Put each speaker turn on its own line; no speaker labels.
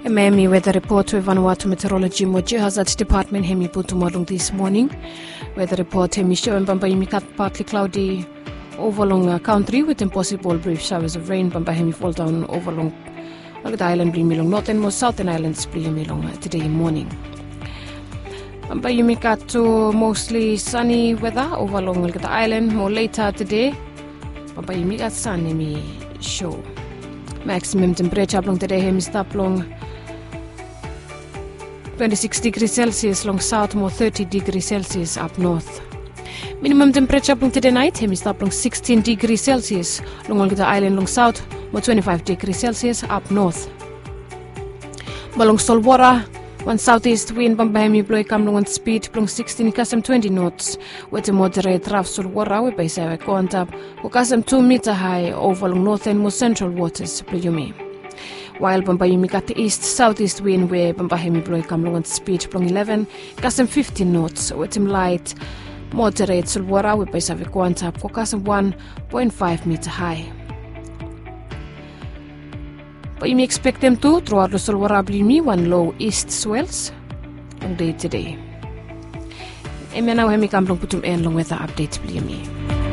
Miami weather report with Vanuatu Meteorology mo Geohazard Department hemi putumolung this morning. Weather report hemi showing Bambayimi partly cloudy overlong country with possible brief showers of rain. Bambahemi fall down overlong the island blimilong northernmost southern islands blimilong today morning. Bambayimi to mostly sunny weather overlong the island more later today. Bambayimi got sun hemi show. Maximum temperature along today hemi stop long 26 degrees Celsius long south, more 30 degrees Celsius up north. Minimum temperature along today night hemi stop long 16 degrees Celsius long the island long south, more 25 degrees Celsius up north. Balong Solwara, one southeast wind Bambahemi blow come long speed long 16 custom 20 knots with a moderate rough Solwara we base a up custom 2 meter high over long north and more central waters Playumi. While Bambayimi got the east-southeast wind where Bambahemi blow come long speed long 11 custom 15 knots with him light moderate Solwara we base a up custom 1.5 meter high. But you may expect them to throughout the Solwara Blimi one low east swells on day today. Emena hemi kamplong putum en long weather update Blimi.